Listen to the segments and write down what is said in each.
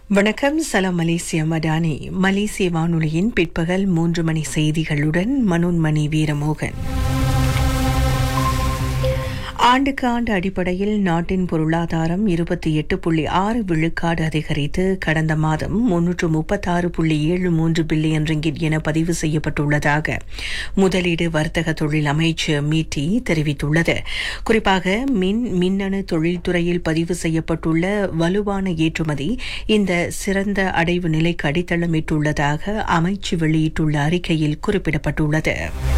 வணக்கம். சலாம் மலேசியா மடானி. மலேசிய வானொலியின் பிற்பகல் 3 மணி செய்திகளுடன் மனோன்மணி வீரமோகன். ஆண்டுக்கு ஆண்டு அடிப்படையில் நாட்டின் பொருளாதாரம் 28.6 விழுக்காடு அதிகரித்து கடந்த மாதம் 336.73 பில்லியன் ரிங்கிட் என பதிவு செய்யப்பட்டுள்ளதாக முதலீடு வர்த்தக தொழில் அமைச்சு மீட்டி தெரிவித்துள்ளது. குறிப்பாக மின்னணு தொழில்துறையில் பதிவு செய்யப்பட்டுள்ள வலுவான ஏற்றுமதி இந்த சிறந்த அடைவு நிலைக்கு அடித்தளமிட்டுள்ளதாக அமைச்சு வெளியிட்டுள்ள அறிக்கையில் குறிப்பிடப்பட்டுள்ளது.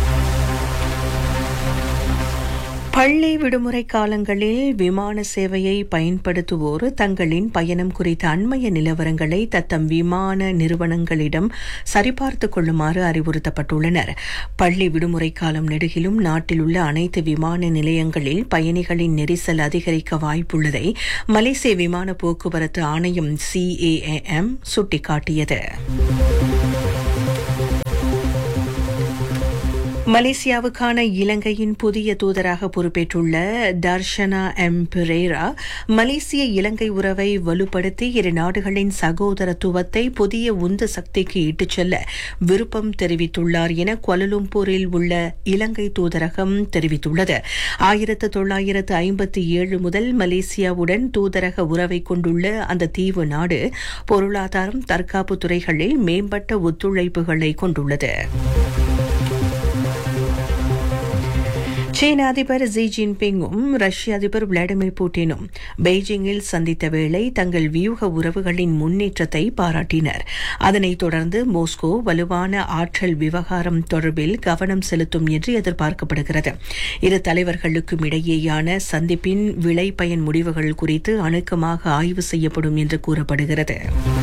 பள்ளி விடுமுறை காலங்களில் விமான சேவையை பயன்படுத்துவோர் தங்களின் பயணம் குறித்த அண்மைய நிலவரங்களை தத்தம் விமான நிறுவனங்களிடம் சரிபார்த்துக் கொள்ளுமாறு அறிவுறுத்தப்பட்டுள்ளனர். பள்ளி விடுமுறை காலம் நெடுகிலும் நாட்டில் உள்ள அனைத்து விமான நிலையங்களில் பயணிகளின் நெரிசல் அதிகரிக்க வாய்ப்புள்ளதை மலேசிய விமான போக்குவரத்து ஆணையம் CAAM சுட்டிக்காட்டியது. மலேசியாவுக்கான இலங்கையின் புதிய தூதராக பொறுப்பேற்றுள்ள தர்ஷனா எம் பெரேரா மலேசிய இலங்கை உறவை வலுப்படுத்தி இரு நாடுகளின் சகோதரத்துவத்தை புதிய உந்து சக்திக்கு இட்டுச் செல்ல விருப்பம் தெரிவித்துள்ளார் என குவாலலும்பூரில் உள்ள இலங்கை தூதரகம் தெரிவித்துள்ளது. 1957 முதல் மலேசியாவுடன் தூதரக உறவை கொண்டுள்ள அந்த தீவு நாடு பொருளாதாரம், தற்காப்பு துறைகளில் மேம்பட்ட ஒத்துழைப்புகளை கொண்டுள்ளது. சீன அதிபர் ஜி ஜின்பிங்கும் ரஷ்ய அதிபர் விளாடிமிர் புட்டினும் பெய்ஜிங்கில் சந்தித்த வேளை தங்கள் வியூக உறவுகளின் முன்னேற்றத்தை பாராட்டினர். அதனைத் தொடர்ந்து மாஸ்கோ வலுவான ஆற்றல் விவகாரம் தொடர்பில் கவனம் செலுத்தும் என்று எதிர்பார்க்கப்படுகிறது. இரு தலைவர்களுக்கும் இடையேயான சந்திப்பின் விளை பயன் முடிவுகள் குறித்து அணுக்கமாக ஆய்வு செய்யப்படும் என்று கூறப்படுகிறது.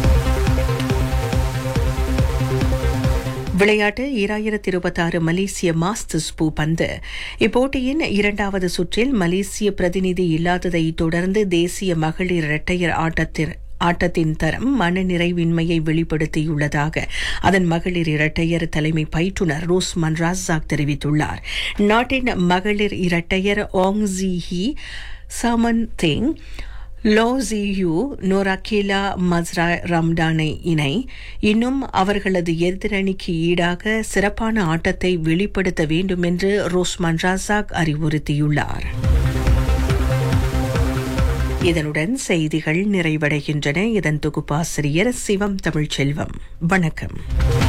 விளையாட்டு 2026 மலேசிய மாஸ்டர்ஸ் பூப்பந்து. இப்போட்டியின் இரண்டாவது சுற்றில் மலேசிய பிரதிநிதி இல்லாததை தொடர்ந்து தேசிய மகளிர் இரட்டையர் ஆட்டத்தின் தரம் மனநிறைவின்மையை வெளிப்படுத்தியுள்ளதாக அதன் மகளிர் இரட்டையர் தலைமை பயிற்றுநர் ரோஸ்மன் ராசாக் தெரிவித்துள்ளார். நாட்டின் மகளிர் இரட்டையர் ஆங் G he, Saman Teng, low GU, நோராக்கிலா மஸ்ரா ரம்டானை இணை இன்னும் அவர்களது எதிரணிக்கு ஈடாக சிறப்பான ஆட்டத்தை வெளிப்படுத்த வேண்டும் என்று ரோஸ்மன் ராசாக் அறிவுறுத்தியுள்ளார். இதனுடன் செய்திகள் நிறைவடைகின்றன. இதன் தொகுப்பாசிரியர் சிவம் தமிழ்ச்செல்வம். வணக்கம்.